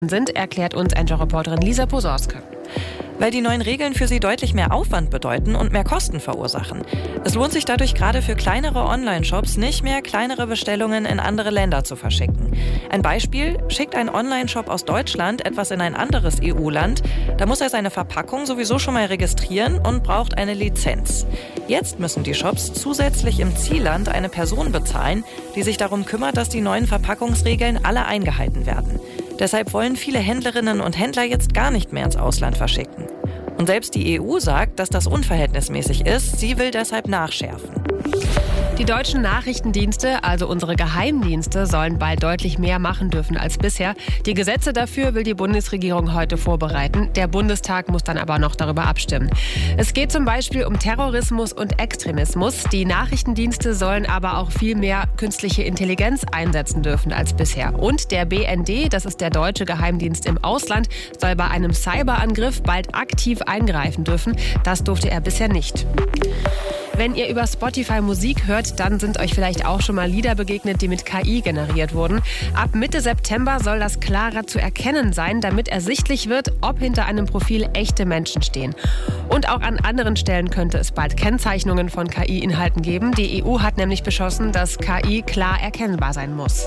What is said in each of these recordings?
sind, erklärt uns Enjoy-Reporterin Lisa Posorske. Weil die neuen Regeln für sie deutlich mehr Aufwand bedeuten und mehr Kosten verursachen. Es lohnt sich dadurch gerade für kleinere Online-Shops nicht mehr, kleinere Bestellungen in andere Länder zu verschicken. Ein Beispiel: Schickt ein Online-Shop aus Deutschland etwas in ein anderes EU-Land, da muss er seine Verpackung sowieso schon mal registrieren und braucht eine Lizenz. Jetzt müssen die Shops zusätzlich im Zielland eine Person bezahlen, die sich darum kümmert, dass die neuen Verpackungsregeln alle eingehalten werden. Deshalb wollen viele Händlerinnen und Händler jetzt gar nicht mehr ins Ausland verschicken. Und selbst die EU sagt, dass das unverhältnismäßig ist. Sie will deshalb nachschärfen. Die deutschen Nachrichtendienste, also unsere Geheimdienste, sollen bald deutlich mehr machen dürfen als bisher. Die Gesetze dafür will die Bundesregierung heute vorbereiten. Der Bundestag muss dann aber noch darüber abstimmen. Es geht zum Beispiel um Terrorismus und Extremismus. Die Nachrichtendienste sollen aber auch viel mehr künstliche Intelligenz einsetzen dürfen als bisher. Und der BND, das ist der deutsche Geheimdienst im Ausland, soll bei einem Cyberangriff bald aktiv eingreifen dürfen. Das durfte er bisher nicht. Wenn ihr über Spotify Musik hört, dann sind euch vielleicht auch schon mal Lieder begegnet, die mit KI generiert wurden. Ab Mitte September soll das klarer zu erkennen sein, damit ersichtlich wird, ob hinter einem Profil echte Menschen stehen. Und auch an anderen Stellen könnte es bald Kennzeichnungen von KI-Inhalten geben. Die EU hat nämlich beschlossen, dass KI klar erkennbar sein muss.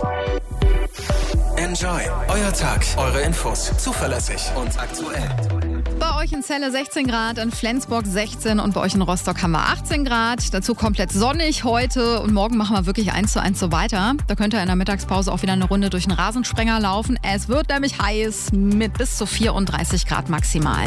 Enjoy. Euer Tag, eure Infos. Zuverlässig und aktuell. Bei euch in Celle 16 Grad, in Flensburg 16 und bei euch in Rostock haben wir 18 Grad. Dazu komplett sonnig heute und morgen machen wir wirklich 1:1 so weiter. Da könnt ihr in der Mittagspause auch wieder eine Runde durch den Rasensprenger laufen. Es wird nämlich heiß mit bis zu 34 Grad maximal.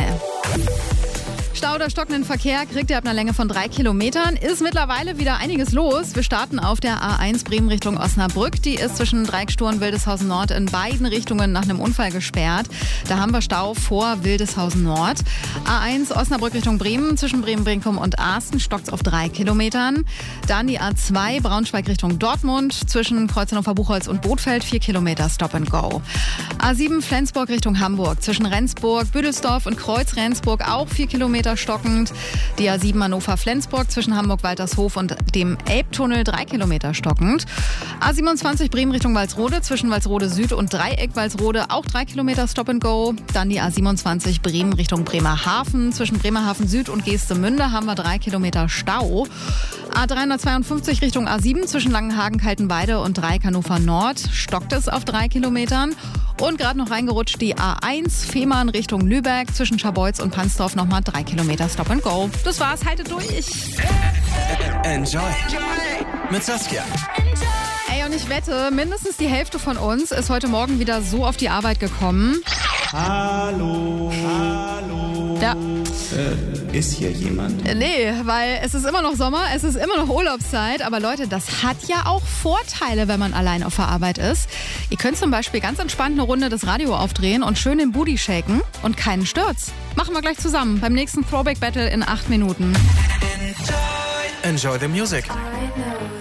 Stau oder stockenden Verkehr kriegt ihr ab einer Länge von 3 Kilometern. Ist mittlerweile wieder einiges los. Wir starten auf der A1 Bremen Richtung Osnabrück. Die ist zwischen Dreieckstor und Wildeshausen Nord in beiden Richtungen nach einem Unfall gesperrt. Da haben wir Stau vor Wildeshausen Nord. A1 Osnabrück Richtung Bremen zwischen Bremen-Brinkum und Arsten stockt auf 3 Kilometern. Dann die A2 Braunschweig Richtung Dortmund zwischen Kreuznachur-Buchholz und Bothfeld 4 Kilometer Stop and Go. A7 Flensburg Richtung Hamburg zwischen Rendsburg, Büdelsdorf und Kreuz-Rendsburg auch 4 Kilometer stockend. Die A7 Hannover-Flensburg zwischen Hamburg-Waltershof und dem Elbtunnel 3 Kilometer stockend. A27 Bremen Richtung Walsrode zwischen Walsrode Süd und Dreieck Walsrode auch 3 Kilometer Stop and Go. Dann die A27 Bremen Richtung Bremerhaven zwischen Bremerhaven Süd und Geestemünde haben wir 3 Kilometer Stau. A352 Richtung A7 zwischen Langenhagen-Kaltenweide und Dreieck Hannover Nord stockt es auf 3 Kilometern. Und gerade noch reingerutscht die A1 Fehmarn Richtung Lübeck zwischen Scharbeutz und Pansdorf nochmal 3 Kilometer Stop and Go. Das war's, haltet durch. Enjoy. Mit Saskia. Ey, und ich wette, mindestens die Hälfte von uns ist heute Morgen wieder so auf die Arbeit gekommen. Hallo. Ja. Ist hier jemand? Nee, weil es ist immer noch Sommer, es ist immer noch Urlaubszeit. Aber Leute, das hat ja auch Vorteile, wenn man allein auf der Arbeit ist. Ihr könnt zum Beispiel ganz entspannt eine Runde das Radio aufdrehen und schön den Booty shaken und keinen Stürz. Machen wir gleich zusammen beim nächsten Throwback Battle in 8 Minuten. Enjoy the music.